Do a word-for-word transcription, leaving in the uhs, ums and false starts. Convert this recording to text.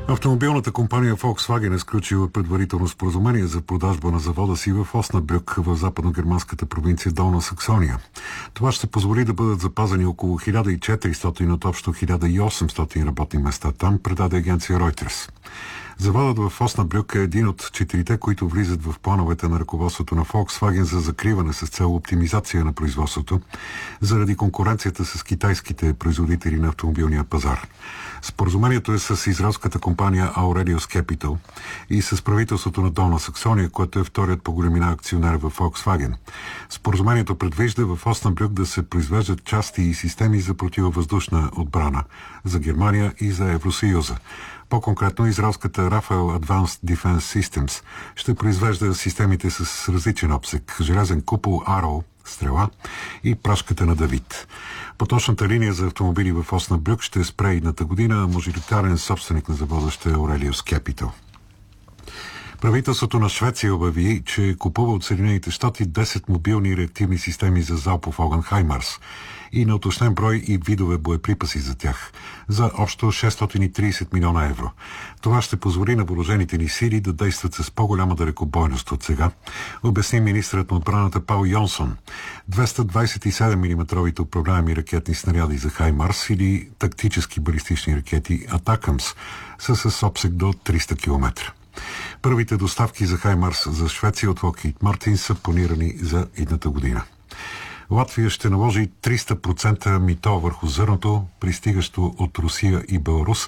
Автомобилната компания Volkswagen е сключила предварително споразумение за продажба на завода си в Оснабрюк в западно-германската провинция Долна Саксония. Това ще позволи да бъдат запазени около хиляда и четиристотин от общо хиляда и осемстотин работни места там, предаде агенция Reuters. Заводът в Оснабрюк е един от четирите, които влизат в плановете на ръководството на Volkswagen за закриване с цел оптимизация на производството заради конкуренцията с китайските производители на автомобилния пазар. Споразумението е с израелската компания Aurelius Capital и с правителството на Долна Саксония, което е вторият по големина акционер в Volkswagen. Споразумението предвижда в Оснабрюк да се произвеждат части и системи за противовъздушна отбрана за Германия и за Евросъюза. По-конкретно, израелската Rafael Advanced Defense Systems ще произвежда системите с различен обсек, железен купол Arrow, стрела и прашката на Давид. Поточната линия за автомобили в Оснабрюк ще спре едната година, а мажоритарен собственик на завода ще е Aurelius Capital. Правителството на Швеция обяви, че купува от Съединените щати десет мобилни реактивни системи за залпов огън Хаймарс и неуточнен брой и видове боеприпаси за тях за общо шестстотин и тридесет милиона евро. Това ще позволи на въоръжените ни сили да действат с по-голяма далекобойност от сега, обясни министърът на отбраната Пал Йонсон. двеста двадесет и седем милиметровите управляеми ракетни снаряди за Хаймарс или тактически балистични ракети Атакамс са с обсек до триста километра. Първите доставки за Хаймарс за Швеция от Lockheed Martin са планирани за идната година. Латвия ще наложи триста процента мито върху зърното, пристигащо от Русия и Беларус,